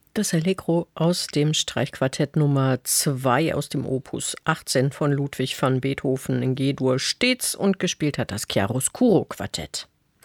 Das Allegro aus dem Streichquartett Nummer 2 aus dem Opus 18 von Ludwig van Beethoven in G-Dur stets und gespielt hat das Chiaroscuro Quartett.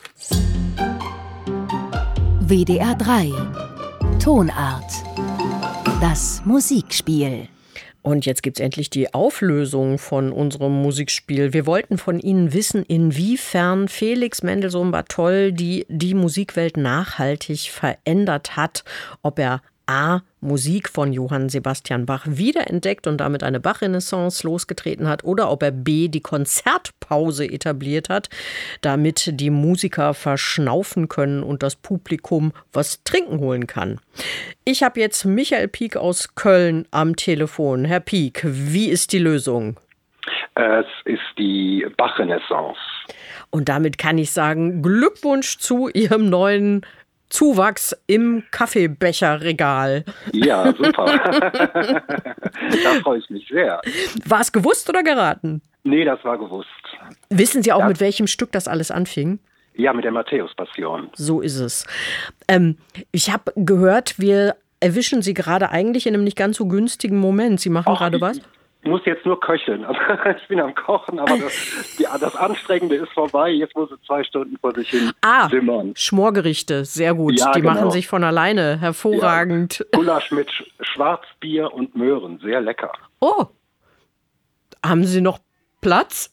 WDR 3 Tonart. Das Musikspiel. Und jetzt gibt's endlich die Auflösung von unserem Musikspiel. Wir wollten von Ihnen wissen, inwiefern Felix Mendelssohn Barthold die Musikwelt nachhaltig verändert hat. Ob er A. Musik von Johann Sebastian Bach wiederentdeckt und damit eine Bach-Renaissance losgetreten hat, oder ob er B. die Konzertpause etabliert hat, damit die Musiker verschnaufen können und das Publikum was trinken holen kann. Ich habe jetzt Michael Pieck aus Köln am Telefon. Herr Pieck, wie ist die Lösung? Es ist die Bach-Renaissance. Und damit kann ich sagen, Glückwunsch zu Ihrem neuen Zuwachs im Kaffeebecherregal. Ja, super. Da freue ich mich sehr. War es gewusst oder geraten? Nee, das war gewusst. Wissen Sie auch, mit welchem Stück das alles anfing? Ja, mit der Matthäus-Passion. So ist es. Ich habe gehört, wir erwischen Sie gerade eigentlich in einem nicht ganz so günstigen Moment. Sie machen gerade was? Ich muss jetzt nur köcheln. Also, ich bin am Kochen, aber das Anstrengende ist vorbei. Jetzt muss ich 2 Stunden vor sich hin simmern. Schmorgerichte, sehr gut. Ja, die genau. machen sich von alleine hervorragend. Ja. Gulasch mit Schwarzbier und Möhren, sehr lecker. Oh, haben Sie noch Platz?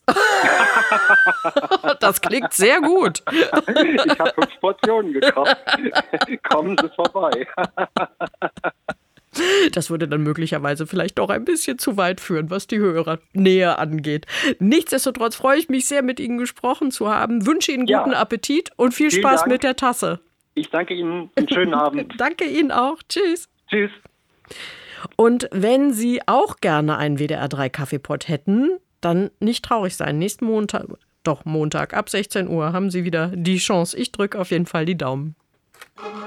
Das klingt sehr gut. Ich habe 5 Portionen gekauft. Kommen Sie vorbei. Das würde dann möglicherweise vielleicht doch ein bisschen zu weit führen, was die Hörernähe angeht. Nichtsdestotrotz freue ich mich sehr, mit Ihnen gesprochen zu haben. Wünsche Ihnen guten Appetit und viel Spaß Dank. mit der Tasse. Ich danke Ihnen. Einen schönen Abend. Danke Ihnen auch. Tschüss. Tschüss. Und wenn Sie auch gerne einen WDR 3 Kaffeepott hätten, dann nicht traurig sein. Nächsten Montag ab 16 Uhr haben Sie wieder die Chance. Ich drücke auf jeden Fall die Daumen.